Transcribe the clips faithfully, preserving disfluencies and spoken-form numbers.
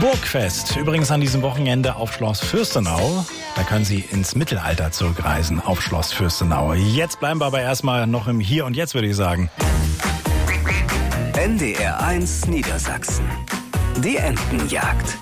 Burgfest. Übrigens an diesem Wochenende auf Schloss Fürstenau. Da können Sie ins Mittelalter zurückreisen auf Schloss Fürstenau. Jetzt bleiben wir aber erstmal noch im Hier und Jetzt, würde ich sagen. N D R eins Niedersachsen. Die Entenjagd.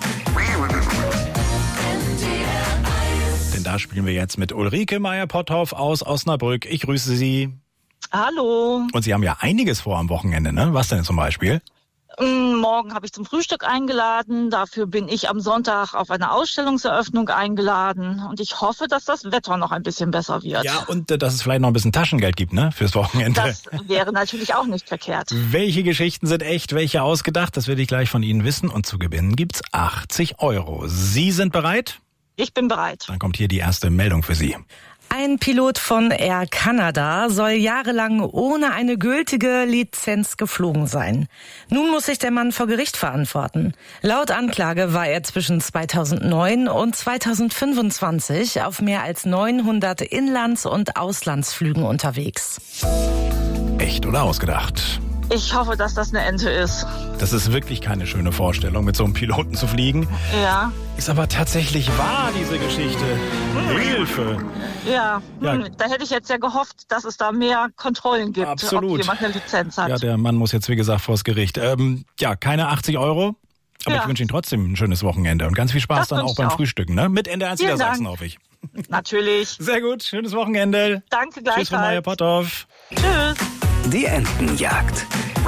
Denn da spielen wir jetzt mit Ulrike Meyer-Potthoff aus Osnabrück. Ich grüße Sie. Hallo. Und Sie haben ja einiges vor am Wochenende, ne? Was denn zum Beispiel? Morgen habe ich zum Frühstück eingeladen. Dafür bin ich am Sonntag auf eine Ausstellungseröffnung eingeladen. Und ich hoffe, dass das Wetter noch ein bisschen besser wird. Ja, und äh, dass es vielleicht noch ein bisschen Taschengeld gibt, ne? Fürs Wochenende. Das wäre natürlich auch nicht verkehrt. Welche Geschichten sind echt, welche ausgedacht? Das werde ich gleich von Ihnen wissen. Und zu gewinnen gibt's achtzig Euro. Sie sind bereit? Ich bin bereit. Dann kommt hier die erste Meldung für Sie. Ein Pilot von Air Canada soll jahrelang ohne eine gültige Lizenz geflogen sein. Nun muss sich der Mann vor Gericht verantworten. Laut Anklage war er zwischen zweitausendneun und zweitausendfünfundzwanzig auf mehr als neunhundert Inlands- und Auslandsflügen unterwegs. Echt oder ausgedacht? Ich hoffe, dass das eine Ente ist. Das ist wirklich keine schöne Vorstellung, mit so einem Piloten zu fliegen. Ja. Ist aber tatsächlich wahr, diese Geschichte. Hilfe. Ja, Ja. Hm, da hätte ich jetzt ja gehofft, dass es da mehr Kontrollen gibt, Absolut. ob jemand eine Lizenz hat. Ja, der Mann muss jetzt, wie gesagt, vors Gericht. Ähm, ja, keine achtzig Euro. Aber Ja. ich wünsche Ihnen trotzdem ein schönes Wochenende und ganz viel Spaß Das dann wünsch auch ich beim auch. Frühstücken, ne? Mit N D R eins Vielen Niedersachsen, Dank. hoffe ich. Natürlich. Sehr gut, schönes Wochenende. Danke Tschüss von gleichfalls. Meyer-Potthoff. Tschüss. Die Entenjagd.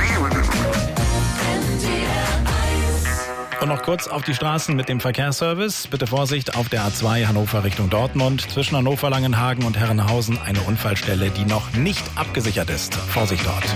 Und noch kurz auf die Straßen mit dem Verkehrsservice. Bitte Vorsicht auf der A zwei Hannover Richtung Dortmund. Zwischen Hannover, Langenhagen und Herrenhausen eine Unfallstelle, die noch nicht abgesichert ist. Vorsicht dort.